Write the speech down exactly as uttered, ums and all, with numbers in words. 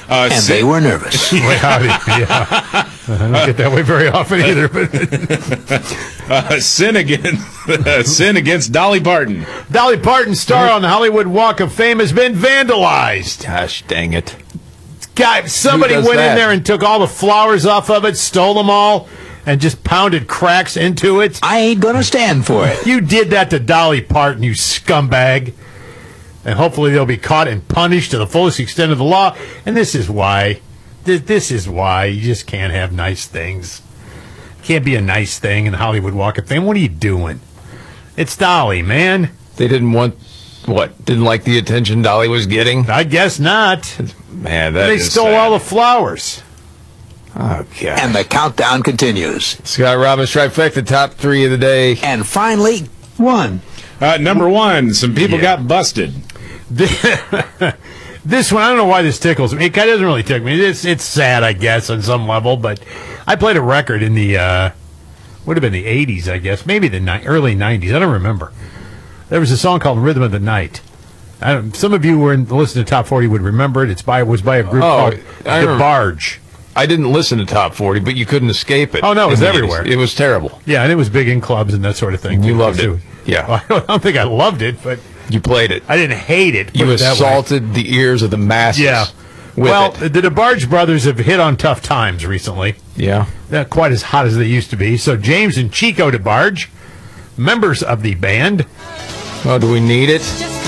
Uh, and sin- they were nervous. Boy, howdy. Yeah. I don't get that way very often either. But uh, sin against sin against Dolly Parton. Dolly Parton's star on the Hollywood Walk of Fame has been vandalized. Gosh dang it. Guy, somebody Who does went that? in there and took all the flowers off of it, stole them all, and just pounded cracks into it. I ain't gonna stand for it. You did that to Dolly Parton, you scumbag. And hopefully they'll be caught and punished to the fullest extent of the law. And this is why. Th- This is why you just can't have nice things. Can't be a nice thing in the Hollywood Walk of Fame. What are you doing? It's Dolly, man. They didn't want, what, didn't like the attention Dolly was getting? I guess not. Man, that They is stole sad. all the flowers. Oh, God. And the countdown continues. Scott Robbins trifecta, top three of the day. And finally, one. Uh, number one, some people Yeah. got busted. This one, I don't know why this tickles me. It kind of doesn't really tickle me. It's it's sad, I guess, on some level. But I played a record in the uh, would have been the eighties, I guess, maybe the ni- early nineties. I don't remember. There was a song called "Rhythm of the Night." I don't, some of you who were in, listening to Top forty would remember it. It's by it was by a group Oh, called I The remember. Barge. I didn't listen to Top forty, but you couldn't escape it. Oh, no, it was in the eighties. everywhere. It was terrible. Yeah, and it was big in clubs and that sort of thing. You too, loved it. too. Yeah. Well, I don't think I loved it, but You played it. I didn't hate it. put You it that way. assaulted the ears of the masses. Yeah. With Well, it. the DeBarge brothers have hit on tough times recently. Yeah. Not quite as hot as they used to be. So James and Chico DeBarge, members of the band, Oh, do we need it?